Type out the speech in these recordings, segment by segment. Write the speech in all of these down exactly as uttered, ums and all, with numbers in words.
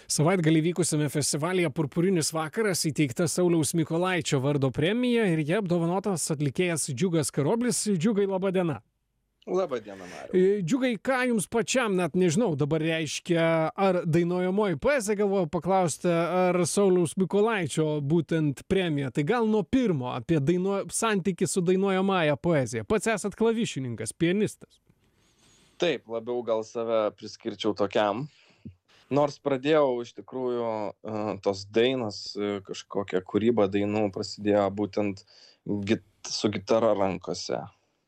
Savaitgalį vykusiame festivalyje Purpurinis vakaras įteikta Sauliaus Mykolaičio vardo premija ir ja apdovanotas atlikėjas Džiugas Karoblis. Džiugai, laba diena. Labą dieną, Mariau. Džiugai, ką jums pačiam, net nežinau, dabar reiškia, ar dainuojamoji poezija, galvoju paklausti, ar Sauliaus Mykolaičio būtent premija. Tai gal nuo pirmo apie dainuo... santykį su dainuojamąja poezija. Pats esat klavišininkas, pianistas. Taip, labiau gal save priskirčiau tokiam. Nors pradėjau iš tikrųjų tos dainos, kažkokia kūryba dainų prasidėjo būtent git, su gitara rankose.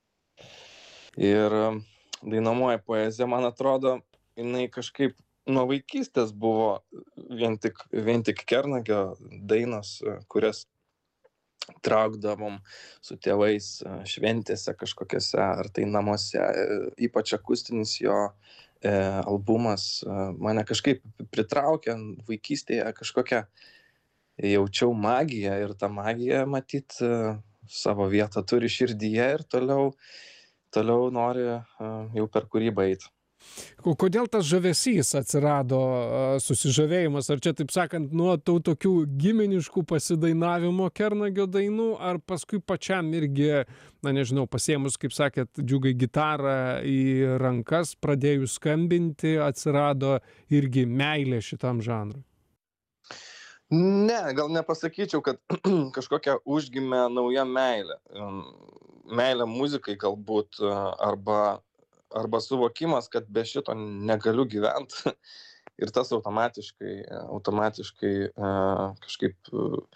Ir dainuojamoji poezija, man atrodo, jinai kažkaip nuo vaikystės buvo vien tik, vien tik Kernagio dainos, kurias traukdavom su tėvais šventėse kažkokiose, ar tai namuose. Ypač akustinis jo e, albumas mane kažkaip pritraukė vaikystėje, kažkokią jaučiau magiją ir tą magiją matyt savo vietą turi širdyje ir toliau toliau nori jau per kūrybą eiti. Kodėl tas žavesys atsirado, susižavėjimas? Ar čia, taip sakant, nuo tų tokių giminiškų pasidainavimo Kernagio dainų, ar paskui pačiam irgi, na nežinau, pasiėmus, kaip sakėt, Džiugai, gitarą į rankas, pradėjus skambinti, atsirado irgi meilė šitam žanrui? Ne, gal nepasakyčiau, kad kažkokia užgimė nauja meilė. Meilė muzikai galbūt, arba, arba suvokimas, kad be šito negaliu gyventi. Ir tas automatiškai, automatiškai kažkaip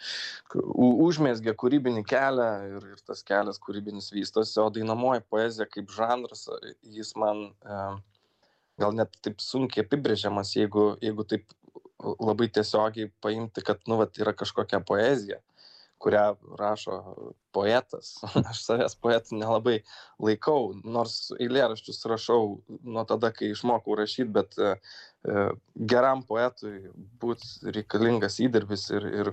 užmezgė kūrybinį kelią ir, ir tas kelias kūrybinis vystosi. O dainuojamoji poezija kaip žanras, jis man gal net taip sunkiai apibrėžiamas, jeigu, jeigu taip labai tiesiogiai paimti, kad nu, vat, yra kažkokia poezija, kurią rašo poetas. Aš savęs poetų nelabai laikau, nors eilėraščius rašau nuo tada, kai išmokau rašyti, bet e, geram poetui būtų reikalingas įdirbis ir, ir,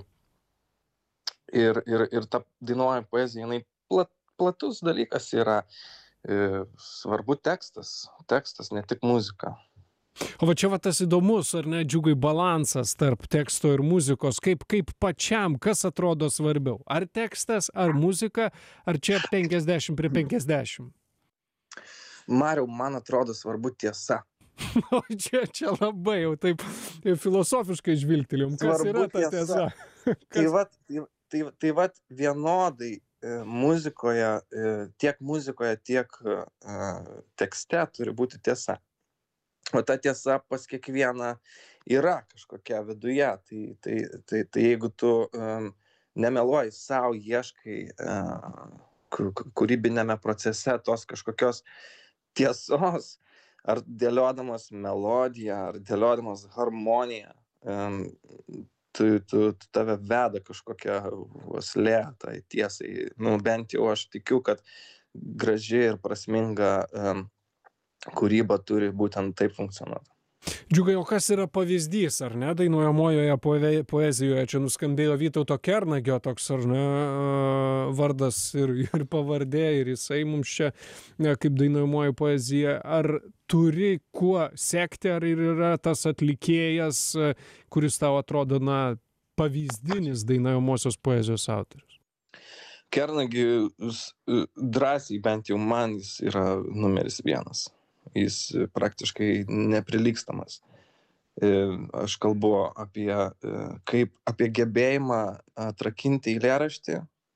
ir, ir, ir ta dainuojama poezija, jinai plat, platus dalykas yra. E, svarbu tekstas, tekstas, ne tik muzika. O va čia va tas įdomus, ar ne, Džiugai, balansas tarp teksto ir muzikos, kaip, kaip pačiam, kas atrodo svarbiau? Ar tekstas, ar muzika, ar čia penkiasdešimt prie penkiasdešimt? Mariau, man atrodo svarbu tiesa. O čia, čia labai jau taip filosofiškai žvilgtelėm, kas svarbu yra ta tiesa. tiesa. Tai vat, tai, tai, tai vat vienodai e, muzikoje, e, tiek muzikoje, tiek e, tekste turi būti tiesa. O ta tiesa pas kiekvieną yra kažkokia viduje. Tai, tai, tai, tai jeigu tu um, nemeluoji savo, ieškai uh, kūrybinėme procese tos kažkokios tiesos, ar dėliodamas melodiją, ar dėliodamas harmoniją, um, tu, tu, tu tave veda kažkokia uoslė tai tiesai. Nu, bent jau aš tikiu, kad graži ir prasminga um, kūryba turi būtent taip funkcionuoti. Džiugai, o kas yra pavyzdys, ar ne, dainuojamojoje poezijoje? Čia nuskambėjo Vytauto Kernagio toks, ar ne, vardas ir, ir pavardė, ir jisai mums čia, ne, kaip dainuojamoji poezija. Ar turi kuo sekti, ar ir yra tas atlikėjas, kuris tau atrodo, na, pavyzdinis dainuojamosios poezijos autorius? Kernagis drąsiai, bent jau man, jis yra numeris vienas. Jis praktiškai neprilygstamas. Aš kalbu apie, kaip, apie gebėjimą atrakinti eilėraštį.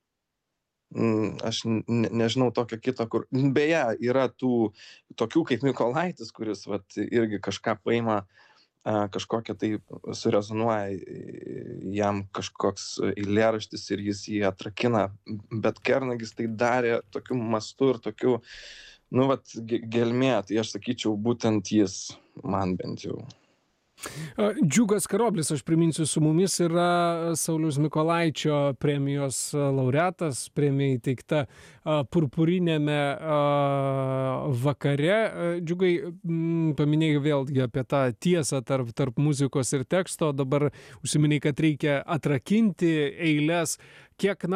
Aš ne, nežinau tokio kito, kur... Beje, yra tų, tokių kaip Mykolaitis, kuris vat, irgi kažką paima, kažkokią tai surezonuoja jam kažkoks eilėraštis ir jis jį atrakina. Bet Kernagis tai darė tokiu mastu ir tokiu, nu, vat, gelmė, tai aš sakyčiau, būtent jis, man bent jau. Džiugas Karoblis, aš priminsiu, su mumis yra Sauliaus Mykolaičio premijos laureatas, premija įteikta Purpurinėme vakare. Džiugai, paminėjai vėlgi apie tą tiesą tarp, tarp muzikos ir teksto, dabar užsiminėjai, kad reikia atrakinti eiles. Kiek, na,